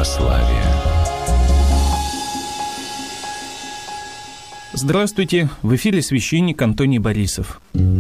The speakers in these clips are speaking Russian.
православия. Здравствуйте! В эфире священник Антоний Борисов.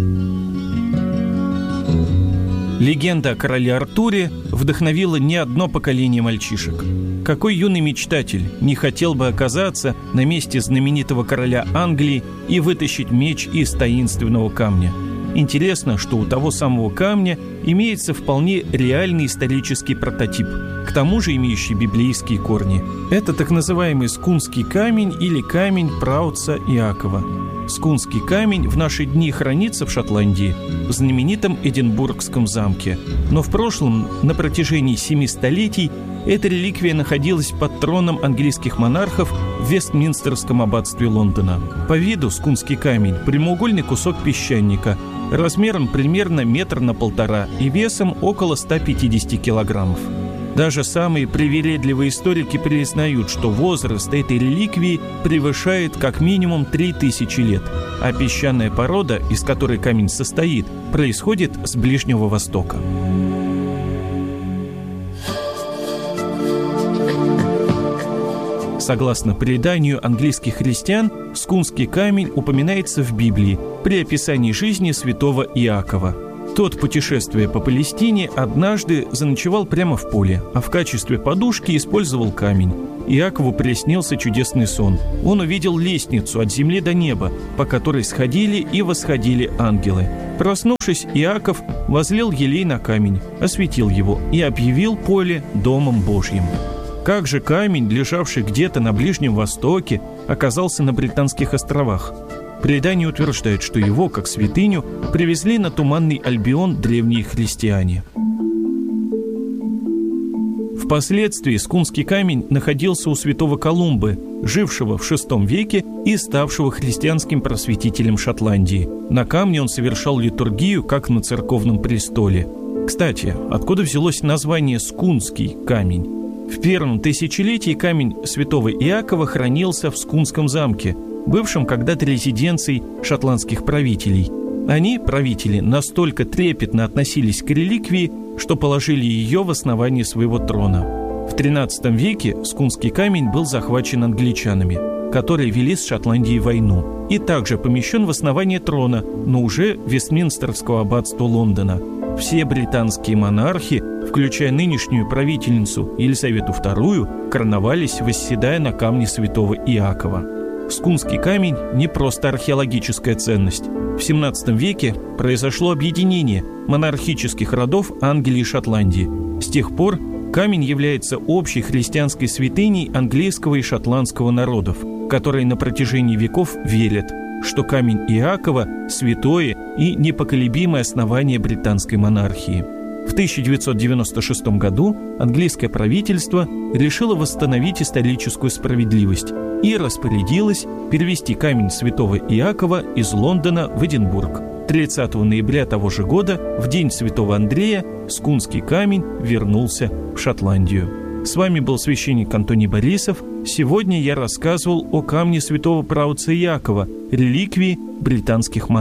Легенда о короле Артуре вдохновила не одно поколение мальчишек. Какой юный мечтатель не хотел бы оказаться на месте знаменитого короля Англии и вытащить меч из таинственного камня? Интересно, что у того самого камня имеется вполне реальный исторический прототип, к тому же имеющий библейские корни. Это так называемый скунский камень или камень праотца Иакова. Скунский камень в наши дни хранится в Шотландии, в знаменитом Эдинбургском замке. Но в прошлом, на протяжении 7 столетий, эта реликвия находилась под троном английских монархов в Вестминстерском аббатстве Лондона. По виду скунский камень – прямоугольный кусок песчаника, размером примерно 1,5 метра и весом около 150 килограммов. Даже самые привередливые историки признают, что возраст этой реликвии превышает как минимум 3000 лет, а песчаная порода, из которой камень состоит, происходит с Ближнего Востока. Согласно преданию английских христиан, скунский камень упоминается в Библии при описании жизни святого Иакова. Тот, путешествуя по Палестине, однажды заночевал прямо в поле, а в качестве подушки использовал камень. Иакову приснился чудесный сон. Он увидел лестницу от земли до неба, по которой сходили и восходили ангелы. Проснувшись, Иаков возлил елей на камень, осветил его и объявил поле Домом Божьим. Как же камень, лежавший где-то на Ближнем Востоке, оказался на Британских островах? Предание утверждает, что его, как святыню, привезли на Туманный Альбион древние христиане. Впоследствии скунский камень находился у святого Колумбы, жившего в VI веке и ставшего христианским просветителем Шотландии. На камне он совершал литургию, как на церковном престоле. Кстати, откуда взялось название «скунский камень»? В первом тысячелетии камень святого Иакова хранился в Скунском замке, бывшем когда-то резиденцией шотландских правителей. Они, правители, настолько трепетно относились к реликвии, что положили ее в основание своего трона. В XIII веке скунский камень был захвачен англичанами, которые вели с Шотландией войну, и также помещен в основание трона, но уже Вестминстерского аббатства Лондона. Все британские монархи, включая нынешнюю правительницу Елизавету II, короновались, восседая на камне святого Иакова. Скунский камень – не просто археологическая ценность. В XVII веке произошло объединение монархических родов Англии и Шотландии. С тех пор камень является общей христианской святыней английского и шотландского народов, которые на протяжении веков верят, что камень Иакова – святое и непоколебимое основание британской монархии. В 1996 году английское правительство решило восстановить историческую справедливость и распорядилось перевести камень святого Иакова из Лондона в Эдинбург. 30 ноября того же года, в день святого Андрея, скунский камень вернулся в Шотландию. С вами был священник Антоний Борисов. Сегодня я рассказывал о камне святого праотца Иакова, реликвии британских монархов.